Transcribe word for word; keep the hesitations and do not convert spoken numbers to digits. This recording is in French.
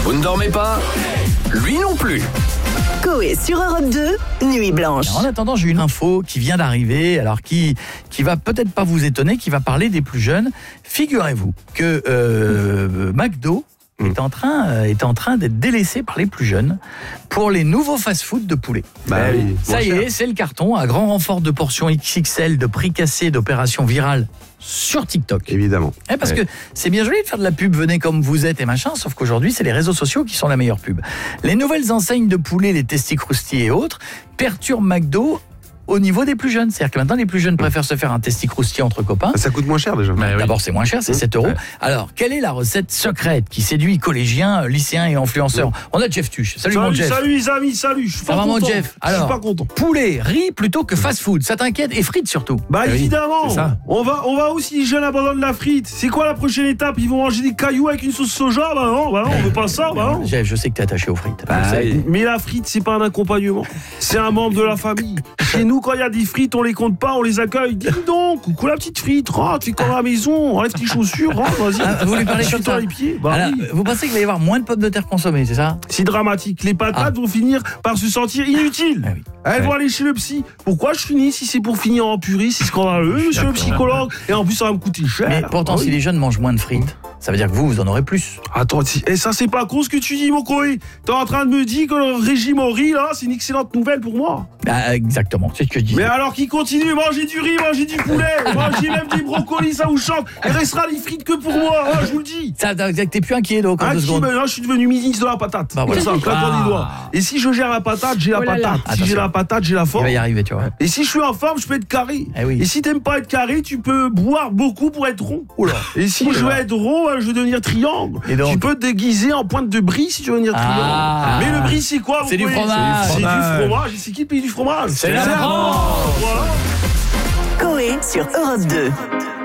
Vous ne dormez pas ? Lui non plus. Coé sur Europe deux, Nuit Blanche. En attendant, j'ai une info qui vient d'arriver, alors qui, qui va peut-être pas vous étonner, qui va parler des plus jeunes. Figurez-vous que euh, McDo est en train, euh, est en train d'être délaissé par les plus jeunes pour les nouveaux fast-food de poulet. Bah oui, Ça y est, c'est le carton, à grand renfort de portions X X L, de prix cassés, d'opérations virales sur TikTok. Évidemment. Eh, parce Ouais. que c'est bien joli de faire de la pub, venez comme vous êtes et machin, sauf qu'aujourd'hui, c'est les réseaux sociaux qui sont la meilleure pub. Les nouvelles enseignes de poulet, les Testicrousti et autres, perturbent McDo au niveau des plus jeunes. C'est-à-dire que maintenant, les plus jeunes préfèrent se faire un Testicrousti entre copains. Ça coûte moins cher déjà. D'abord, c'est moins cher, c'est sept euros. Ouais. Alors, quelle est la recette secrète qui séduit collégiens, lycéens et influenceurs ? On a Jeff Tuche. Salut, mon Salut, Jeff. salut les amis, salut. Je suis Ça pas va, mon content. Jeff ? Je suis Alors, pas content. poulet, riz plutôt que fast-food. Ça t'inquiète ? Et frites surtout. Bah oui, évidemment, c'est ça. on va, on va aussi les jeunes abandonnent la frite. C'est quoi la prochaine étape ? Ils vont manger des cailloux avec une sauce soja ? Bah non, bah non, on veut pas ça, bah non. Jeff, je sais que t'es attaché aux frites. Bah, Je sais. oui. Mais la frite, c'est pas un accompagnement. C'est un membre de la famille. Chez nous, quand il y a des frites, on les compte pas, on les accueille. Dis donc, coucou la petite frite, rentre, fais comme à la maison, enlève tes chaussures, rentre, vas-y. Ah, vous lui parlez comme Chute-toi ça. les pieds. Bah Alors, oui. vous pensez qu'il va y avoir moins de pommes de terre consommées, c'est ça ? C'est dramatique. Les patates Ah. vont finir par se sentir inutiles. Ah oui. Elles Ouais. vont aller chez le psy. Pourquoi je finis si c'est pour finir en purée ? C'est scandaleux, monsieur le psychologue. Et en plus, ça va me coûter cher. Mais pourtant, Ah oui. si les jeunes mangent moins de frites, ça veut dire que vous, vous en aurez plus. Attends, si- eh, ça c'est pas con ce que tu dis, mon Coé. T'es en train de me dire que le régime au riz, là, c'est une excellente nouvelle pour moi. Bah, exactement, c'est ce que je dis. Mais alors qu'il continue, manger du riz, manger du poulet, manger même des brocolis, ça vous chante. Il restera les frites que pour moi, hein, je vous le dis. Ça, t'es plus inquiet, donc, en Ah, deux qui, secondes. ben là, je suis devenu ministre de la patate. Bah, voilà. Comme ça, claquant Ah. des doigts. Et si je gère la patate, j'ai la Oh là là. patate. Si Attention. j'ai la patate, j'ai la Il forme. va y arriver, tu vois. Et si je suis en forme, je peux être carré. Eh oui. Et si t'aimes pas être carré, tu peux boire beaucoup pour être rond. Oula. Et si je veux être rond, euh, je veux devenir triangle. Et donc Tu peux te déguiser en pointe de brie si tu veux devenir triangle. Ah. Mais le brie, c'est quoi vous C'est du voyez fromage. C'est du Fromage. fromage. Et c'est qui le pays du fromage C'est la la France. Voilà. Coé sur Europe deux.